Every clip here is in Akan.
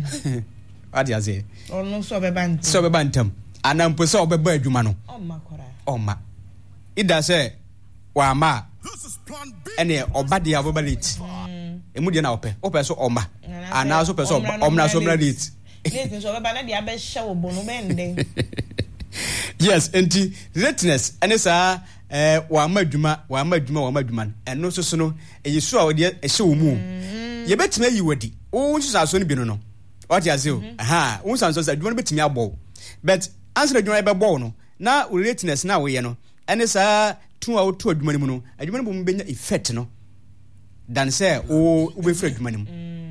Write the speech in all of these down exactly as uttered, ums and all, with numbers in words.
What you say? Oh no, so be bantam. So be bantam. Ana mpo se obeba adwuma no. Oma kora. Oma. Ida say wa ma. Ene oba dia obeba late. Emu dia na ope. Ope so oma. Ana so pe so omna so omna late. Late so obeba na dia be hye wo bonu bende. Yes, enti lateness ene sa eh wa ma adwuma, wa ma adwuma, wa ma adwuma. Eno so so no eyesu a wo dia ehye wo mu. Ye betima yi wadi. Wo nsu so no bi no no. What you say? Aha, wo san so say adwuma no betimi abo. But answer adwuma be bo no. Na wo lateness na wo ye no. Ene sa tu a wo tu adwuma mu no. Adwuma no bo benya effect no. Dan say wo wo be free adwuma mu.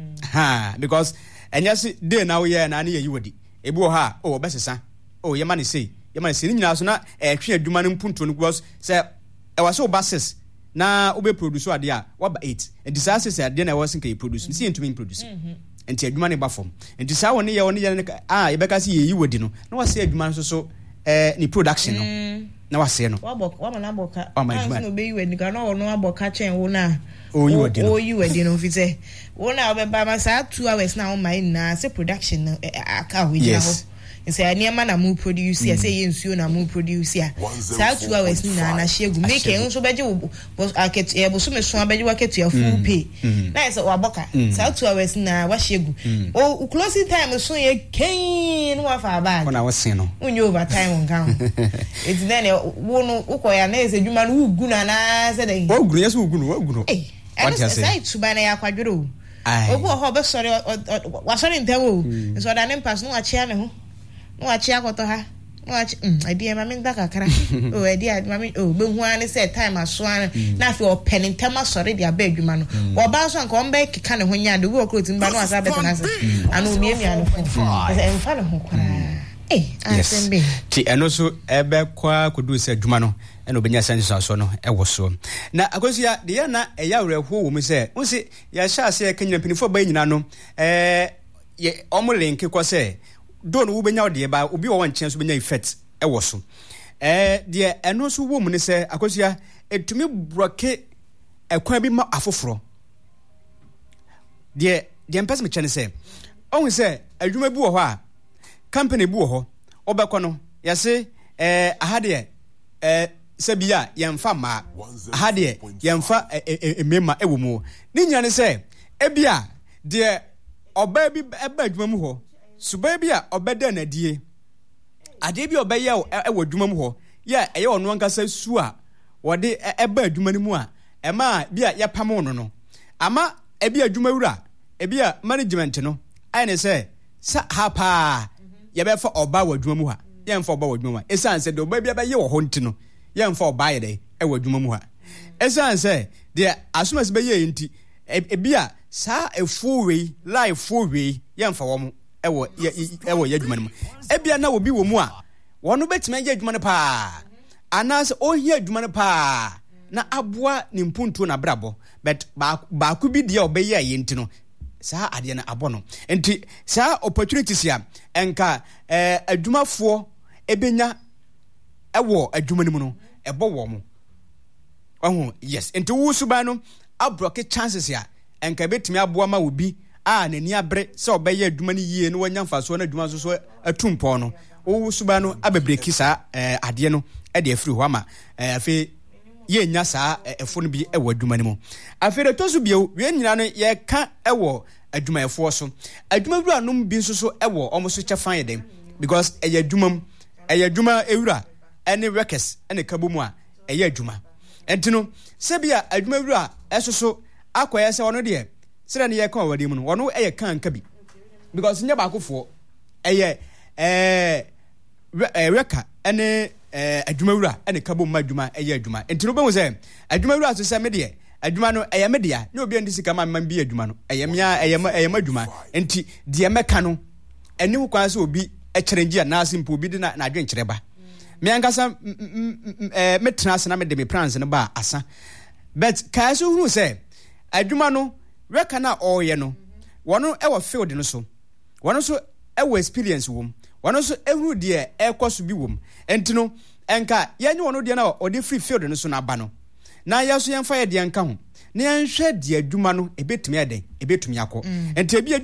Ha, because enya se day na wo ye na na ye yi wadi. Ebi wo ha, o be sesa. Oh, ye man say, ye man say ni nyina so na eh twe adwuma no mpunto no because say e wa so basis na obe produce ade a wa ba eight. And disaster say ade na e was nke produce. See into me produce. Enti adwuma ne ba form. Enti sa woni ye woni ye ah ye beka say ye yi wodi no. Na wa say adwuma so so eh ni production no. Na wa say no. Wa bok wa na boka. Anso no be yi wodi ka no no aboka chen wo na. Oh you wodi no. Oh you wodi no fi say. Wo na obe ba ma sa two hours na o mai na say production no aka ho jira ho. Say anyama na mu produce ya say yensuo na mu produce ya sa two hours na na shegu make e nso beje wo aket e bo so me so abeje wa ketu ya full pay na say wa boka sa two hours na wa shegu o closing time so ye ken wa fa bag na wa sin no unyo over time nkan it then wo no ukoya na ese dwuma no ugu na na say dey wo gu yes wo gu no wo gu no eh what you say tuba na ya kwadwero ogu ho be sorry wa sorry ntewo so da nem pass no wa chia me ho no achi akoto ha no achi mm adi ma me ndaka kara oh adi ma me oh be hu ani say time aso an na afi o pen ntem asore dia ba adwuma no wo ba so anka on be kika ne ho nya de wo kroti mba no asa beta na se anu mi mi anu fo e fa ne ho kara eh asembe ti eno so ebe kwa kodu se adwuma no eno benya sense aso no e wo so na akosia de ya na e ya werehwo wo mu se unsi ya sha se kanyina pinifo ba nyina no eh ye omulenke kwa se don wo benya de ba obi wo wanchen so benya effect e wo so eh de eno so wo mu ne se akosia etumi broke ekwan bi ma afoforo de de empes me chene se ohun se adwuma bi wo ho a company bi wo ho obekọ no yase eh ahade eh sebia yemfa ma ahade yemfa emema ewo mu ni nyane se ebia de oba bi eba adwuma mu ho suba bi a obeda na die ade bi obeye e wadwuma mu ho ya eye ono ankasa su a wode eba adwuma ni mu a ema bi a ye pam no no ama e bi adwuma wura e bi a management no ai ne se sa ha pa ye be fa oba wadwuma mu ha ye mfa oba wadwuma mu esan se de oba bi abaye wo ho nti no ye mfa oba ye de e wadwuma mu ha esan se de asuma se be ye nti e bi a sa efu we life fu we ye mfa wo mu ewo ewo ye adwuma no ebia na obi wo mu a wono betima ye adwuma no pa anas ohia adwuma no pa na aboa ni mpuntu na brabo but ba ku bi dia obeye ye nti no saa ade na abono enti saa opportunities ya enka eh adwumafo ebenya ewo adwuma no mu no ebo wo mu ohu yes enti wo suba no abroke chances ya enka betimi aboa ma obi a nani abre se obeye adwuma ni yie no wanya mfaso na adwuma so so atumpo no wo suba no abebreki saa eh ade no e de afiri ho ama eh afi ye nya saa efo no bi ewo adwuma ni mu afi de tosu bio we nyina no ye ka ewo adwuma efo so adwuma wura no bi nso so ewo omo so kyefan yeden because eye adwuma eye adwuma ewura ene records ene kabomu a eye adwuma entino se bia adwuma wura eso so akoye se wono de sira ne ye kan wadi mu no wono eye kan ka bi because nya ba akofo eye eh reka ene eh adwuma wura ene kabomu ma adwuma eye adwuma entino be wo se adwuma wura so se me de adwuma no eye me dia ne obi andi sika ma man bi adwuma no eye me eye ma eye ma adwuma enti de meka no eni wo kwan se obi e challenge na simple obi de na adwen kyereba me ankasa eh metena se na me de me plans no ba asa but kai so hunu se adwuma no reka na oye no wono e wo field no so wono so e wo experience wom wono so ehuru de e koso bi wom enti no enka yenye wono de na o de free field no so na ba no na yaso yemfa ye de enka ho na yenhwe de adwuma no ebetumi eden ebetumi akọ enti ebi